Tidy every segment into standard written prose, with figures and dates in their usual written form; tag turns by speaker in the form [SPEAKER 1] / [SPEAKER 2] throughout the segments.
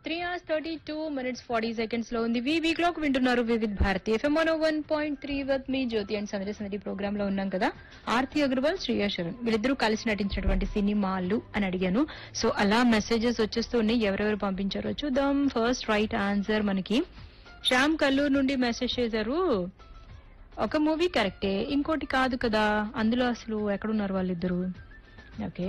[SPEAKER 1] 3 hours 32 minutes 40 seconds లో ఉంది. Week clock వింటున్నారు Vividh Bharati FM 101.3 with me Jyothi and సందడి ప్రోగ్రామ్ లో ఉన్నాం కదా. ఆర్తి అగర్వాల్, శ్రేయా శరణ్ వీళ్ళిద్దరూ కలిసి నటించినటువంటి సినిమాలు అని అడిగాను. సో అలా మెసేజెస్ వచ్చేస్తూనే ఎవరెవరు పంపించారో చూద్దాం. ఫస్ట్ రైట్ ఆన్సర్ మనకి శ్యామ్ కల్లూరు నుండి మెసేజ్ చేశారు. ఒక మూవీ కరెక్టే, ఇంకోటి కాదు కదా, అందులో అసలు ఎక్కడున్నారు వాళ్ళిద్దరు. ఓకే,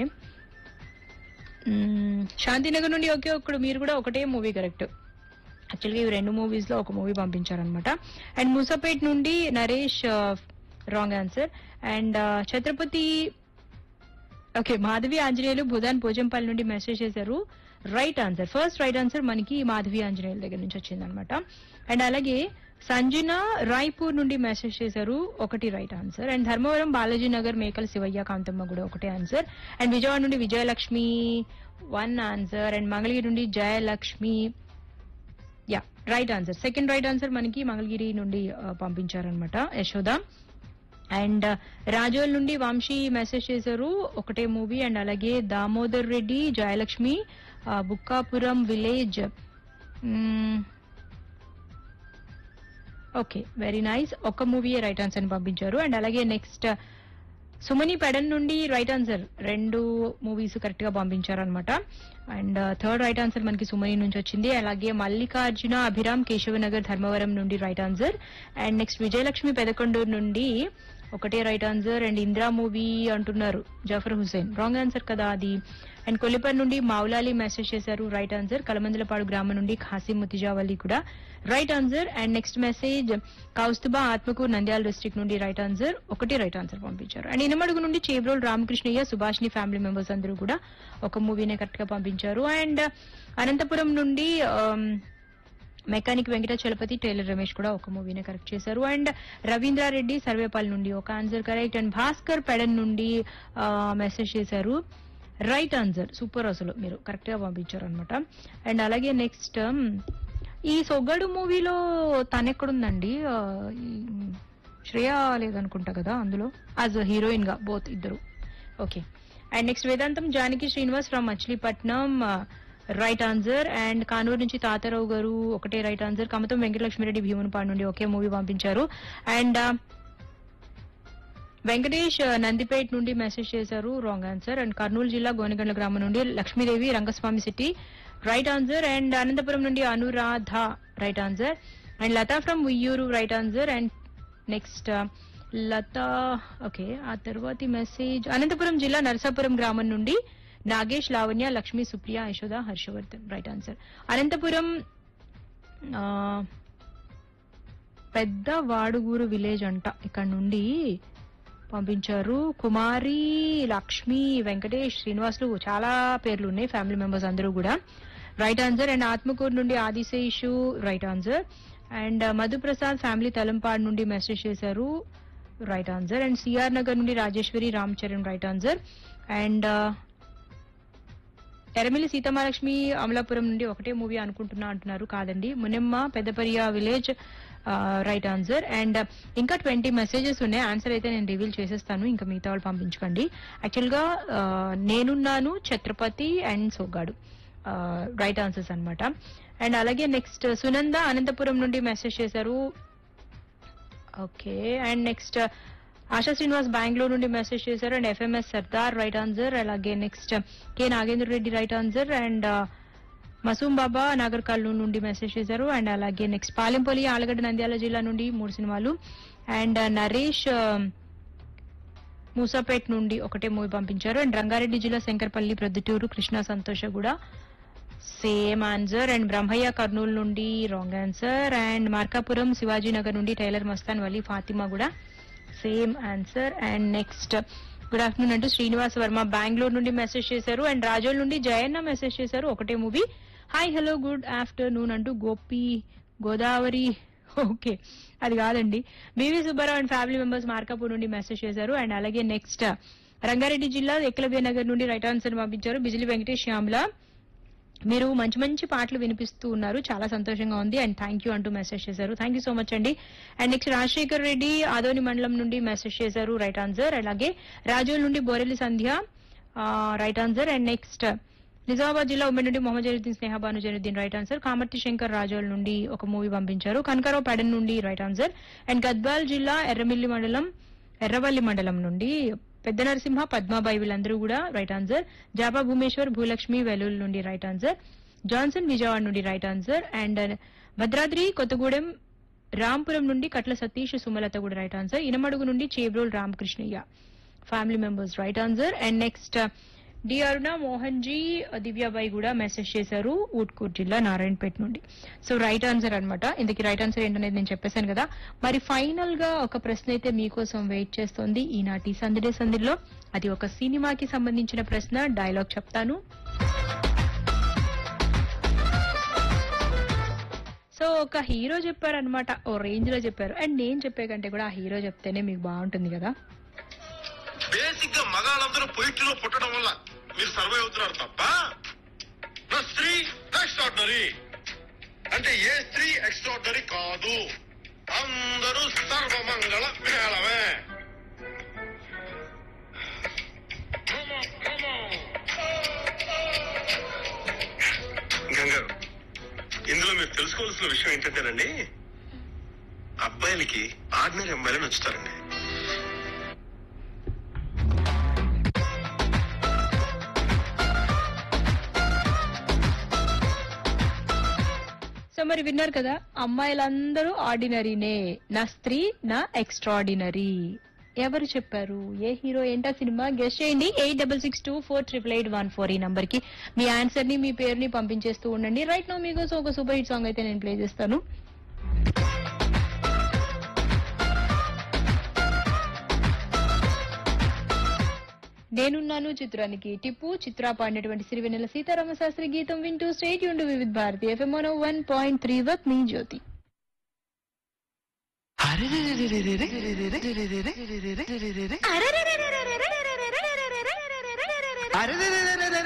[SPEAKER 1] శాంతినగర్ నుండి ఒకే ఒక్కడు, మీరు కూడా ఒకటే మూవీ కరెక్ట్. యాక్చువల్గా ఇవి 2 మూవీస్ లో ఒక మూవీ పంపించారనమాట. అండ్ మూసాపేట్ నుండి Naresh wrong answer. And Chhatrapati okay Madhavi Anjaneyulu Bhoodan Pochampally నుండి మెసేజ్ చేశారు. Right answer, first right answer మనకి మాధవి ఆంజనేయుల దగ్గర నుంచి వచ్చిందనమాట. అండ్ అలాగే సంజన రాయ్పూర్ నుండి మెసేజ్ చేశారు, ఒకటి right answer. And Dharmavaram Balaji Nagar మేకల శివయ్య కాంతమ్మ కూడా ఒకటే ఆన్సర్. అండ్ విజయవాడ నుండి విజయలక్ష్మి 1 ఆన్సర్. అండ్ మంగళగిరి నుండి Jayalakshmi right answer. Second right answer మనకి మంగళగిరి నుండి పంపించారనమాట యశోద. అండ్ రాజోల్ నుండి వంశీ మెసేజ్ చేశారు, ఒకటే మూవీ. అండ్ అలాగే Damodar Reddy Jayalakshmi Bukkapuram village. Okay, very nice, ఒక మూవీ రైట్ ఆన్సర్ పంపించారు. అండ్ అలాగే నెక్స్ట్ సుమని పెడన్ నుండి రైట్ ఆన్సర్, 2 మూవీస్ కరెక్ట్ గా పంపించారనమాట. అండ్ థర్డ్ రైట్ ఆన్సర్ మనకి సుమని నుంచి వచ్చింది. అలాగే మల్లికార్జున అభిరామ్ కేశవనగర్ ధర్మవరం నుండి right answer. And next Vijayalakshmi Pedakonduru నుండి ఒకటే right answer. And Indra movie అంటున్నారు జఫర్ హుసేన్, రాంగ్ ఆన్సర్ కదా అది. అండ్ కొల్లిపర్ నుండి మౌలాలి మెసేజ్ చేశారు, రైట్ ఆన్సర్. కలమందలపాడు గ్రామం నుండి ఖాసిం ముతిజావలి కూడా right answer. And next message Kaustubha Atmakur Nandyal district నుండి రైట్ ఆన్సర్, ఒకటి రైట్ ఆన్సర్ పంపించారు. అండ్ ఇనమడుగు నుండి చేబ్రోల్ రామకృష్ణయ్య సుభాష్ని ఫ్యామిలీ మెంబర్స్ అందరూ కూడా ఒక మూవీనే కరెక్ట్ గా పంపించారు. అండ్ అనంతపురం నుండి మెకానిక్ వెంకట చలపతి టైలర్ రమేష్ కూడా ఒక మూవీనే కరెక్ట్ చేశారు. అండ్ రవీంద్రారెడ్డి సర్వేపల్లి నుండి ఒక answer correct. And Bhaskar Pedana నుండి మెసేజ్ చేశారు, రైట్ ఆన్సర్. సూపర్, అసలు మీరు కరెక్ట్ గా పంపించారు అనమాట. అండ్ అలాగే నెక్స్ట్ ఈ సొగ్గడు మూవీలో తనెక్కడుందండి, శ్రేయా లేదనుకుంటా కదా అందులో యాజ్ హీరోయిన్ గా బోత్ ఇద్దరు. Okay. And next Vedantam Janaki Srinivas from Machilipatnam right answer. And Kanuru నుంచి తాతారావు గారు ఒకటే రైట్ ఆన్సర్. కమతం వెంకటలక్ష్మిరెడ్డి భీమునిపాడు నుండి ఒకే మూవీ పంపించారు. అండ్ వెంకటేష్ నందిపేట్ నుండి మెసేజ్ చేశారు, రాంగ్ ఆన్సర్. అండ్ కర్నూలు జిల్లా గోనెగండ్ల గ్రామం నుండి Lakshmidevi Rangaswamy city right answer. And Anantapuram నుండి Anuradha right answer. And Lata from Uyyuru right answer. And next Lata okay, ఆ తర్వాతి మెసేజ్ అనంతపురం జిల్లా నరసాపురం గ్రామం నుండి నాగేష్ లావణ్య లక్ష్మీ సుప్రియ యశోద హర్షవర్ధన్ రైట్ ఆన్సర్. అనంతపురం పెద్ద వాడుగూరు విలేజ్ అంట, ఇక్కడ నుండి పంపించారు. కుమారి లక్ష్మి వెంకటేష్ శ్రీనివాసులు చాలా పేర్లు ఉన్నాయి, ఫ్యామిలీ మెంబర్స్ అందరూ కూడా రైట్ ఆన్సర్. అండ్ ఆత్మకూరు నుండి Adiseshu right answer. And Madhu Prasad family Talampadu నుండి మెసేజ్ చేశారు, right answer. And CR Nagar నుండి Rajeshwari Ram Charan right answer. And Eramilli Seethamalakshmi Amalapuram నుండి ఒకటే మూవీ అనుకుంటున్నా అంటున్నారు, కాదండి Munemma Peddapariya village right answer. And ఇంకా 20 మెసేజెస్ ఉన్నాయి, ఆన్సర్ అయితే నేను రివీల్ చేసేస్తాను, ఇంకా మిగతా వాళ్ళు పంపించుకోండి. యాక్చువల్ గా నేనున్నాను, ఛత్రపతి అండ్ సోగాడు రైట్ ఆన్సర్స్ అనమాట. అండ్ అలాగే నెక్స్ట్ సునంద అనంతపురం నుండి మెసేజ్ చేశారు, okay. And next ASHA Srinivas Bengaluru నుండి మెసేజ్ చేశారు. And FMS Sardar right answer. అలాగే next K Nagendra Reddy right answer. And Masoom బాబా నాగర్ కర్నూలు నుండి మెసేజ్ చేశారు. అండ్ అలాగే నెక్స్ట్ పాలెంపల్లి ఆలగడ్డ నంద్యాల జిల్లా నుండి 3 సినిమాలు. అండ్ నరేష్ మూసాపేట్ నుండి ఒకటే మూవీ పంపించారు. అండ్ రంగారెడ్డి జిల్లా శంకర్పల్లి ప్రొద్దుటూరు కృష్ణ సంతోష కూడా same answer. And Brahmaiah Kurnool నుండి wrong answer. And Markapuram Shivaji Nagar నుండి టైలర్ మస్తాన్ వలీ ఫాతిమా కూడా same answer. And next good afternoon అంటూ శ్రీనివాస్ వర్మ బెంగళూరు నుండి మెసేజ్ చేశారు. అండ్ రాజోల్ నుండి జయన్న మెసేజ్ చేశారు, ఒకటే movie. Hi hello good afternoon అంటూ గోపి గోదావరి ఓకే అది కాదండి BV Subbarao and family members Markapur నుండి మెసేజ్ చేశారు. అండ్ అలాగే నెక్స్ట్ రంగారెడ్డి జిల్లా ఏకలవ్య నగర్ నుండి రైట్ ఆన్సర్ పంపించారు బిజిలి వెంకటేష్ శ్యామ్ల. మీరు మంచి మంచి పాటలు వినిపిస్తూ ఉన్నారు, చాలా సంతోషంగా ఉంది. అండ్ థ్యాంక్ యూ అంటూ మెసేజ్ చేశారు, థ్యాంక్ యూ సో మచ్ అండి. అండ్ నెక్స్ట్ రాజశేఖర్ రెడ్డి ఆదోని మండలం నుండి మెసేజ్ చేశారు, రైట్ ఆన్సర్. అలాగే రాజోల్ నుండి బోరెల్లి సంధ్య right answer. And next Nizamabad జిల్లా ఉమ్మడి నుండి మొహమ్మద్ జైనుద్దీన్ స్నేహ బాను జైనుద్దీన్ రైట్ ఆన్సర్. కామర్తి శంకర్ రాజోల్ నుండి ఒక మూవీ పంపించారు. కనకారావు పెడన్ నుండి రైట్ ఆన్సర్. అండ్ గద్వాల్ జిల్లా ఎర్రవల్లి మండలం నుండి పెద్ద నరసింహ పద్మాబాయి వీళ్ళందరూ కూడా రైట్ ఆన్సర్. జాబా భూమేశ్వర్ భూలక్ష్మి వెలూల్ నుండి రైట్ ఆన్సర్. జాన్సన్ విజయవాడ నుండి right answer. And Bhadradri Kothagudem Rampuram నుండి కట్ల సతీష్ సుమలత కూడా రైట్ ఆన్సర్. ఇనమడుగు నుండి Chebrol Ramakrishnaiah family members right answer. And next D Aruna Mohan G Divya Bai కూడా మెసేజ్ చేశారు ఊట్కూర్ జిల్లా నారాయణపేట నుండి. సో రైట్ ఆన్సర్ అన్నమాట. ఇందుకు రైట్ ఆన్సర్ ఏంటనేది నేను చెప్పేశాను కదా. మరి ఫైనల్ గా ఒక ప్రశ్న అయితే మీకోసం వెయిట్ చేస్తోంది ఈనాటి సందడే సందిలో. అది ఒక సినిమాకి సంబంధించిన ప్రశ్న. డైలాగ్ చెప్తాను. సో ఒక హీరో చెప్పారనమాట, ఓ రేంజ్ లో చెప్పారు. అండ్ నేను చెప్పే కంటే కూడా ఆ హీరో చెప్తేనే మీకు బాగుంటుంది కదా.
[SPEAKER 2] బేసిక్ గా మగాళ్ళందరూ పొయిట్లో పుట్టడం వల్ల మీరు సర్వే అవుతున్నారు తప్ప నా స్త్రీ ఎక్స్ట్రాడినరీ అంటే ఏ స్త్రీ ఎక్స్ట్రాడినరీ కాదు. అందరూ సర్వమంగళ మేళమే. గంగారు, ఇందులో మీరు తెలుసుకోవాల్సిన విషయం ఏంటంటేనండి, అబ్బాయిలకి ఆర్డినరీ అమ్మాయిలు నచ్చుతారండి.
[SPEAKER 1] సో మరి విన్నారు కదా, అమ్మాయిలందరూ ఆర్డినరీనే, నా స్త్రీ నా ఎక్స్ట్రాడినరీ. ఎవరు చెప్పారు, ఏ హీరో, ఏంటా సినిమా? గెస్ట్ చేయండి. 8662488814 ఈ నంబర్ కి మీ ఆన్సర్ ని, మీ పేరుని పంపించేస్తూ ఉండండి. రైట్ నౌ మీకోసం ఒక సూపర్ హిట్ సాంగ్ అయితే నేను ప్లే చేస్తాను. నేనున్నాను చిత్రానికి టిప్పు చిత్ర పాడినటువంటి సిరివెన్నెల సీతారామ శాస్త్రి గీతం వింటూ స్టేట్ యూన్ వివిధ భారతి FM 101.3 విత్ మీ జ్యోతి.
[SPEAKER 3] అరే